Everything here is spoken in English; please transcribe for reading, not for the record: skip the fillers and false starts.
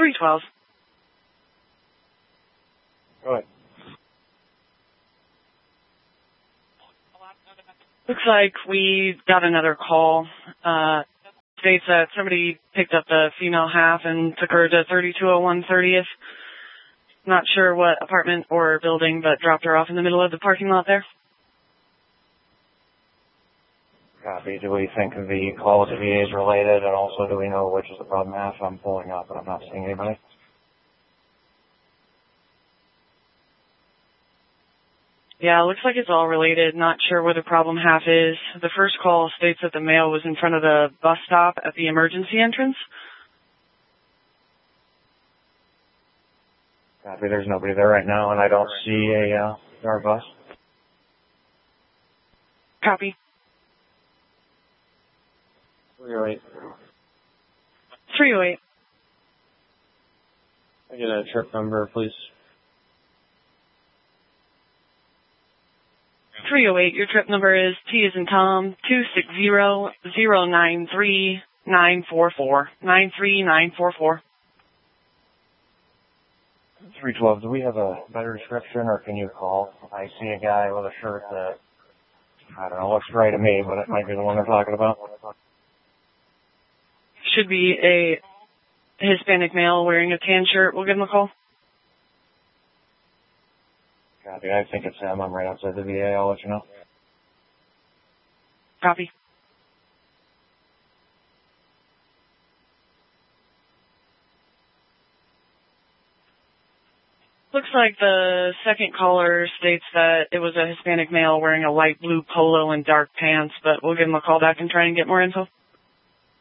312. Go ahead. Looks like we got another call. States that somebody picked up the female half and took her to 3201 30th. Not sure what apartment or building, but dropped her off in the middle of the parking lot there. Copy. Do we think the call to VA is related, and also do we know which is the problem half? I'm pulling up, but I'm not seeing anybody. Yeah, looks like it's all related. Not sure where the problem half is. The first call states that the male was in front of the bus stop at the emergency entrance. Copy. There's nobody there right now, and I don't see a our bus. Copy. 308. 308. I get a trip number, please. 308, your trip number is T as in Tom, 260-093-944. 93944. 312, do we have a better description, or can you call? I see a guy with a shirt that, I don't know, looks right to me, but it might be the one they're talking about. Should be a Hispanic male wearing a tan shirt. We'll give him a call. Copy. I think it's him. I'm right outside the VA. I'll let you know. Copy. Looks like the second caller states that it was a Hispanic male wearing a light blue polo and dark pants, but we'll give him a call back and try and get more info.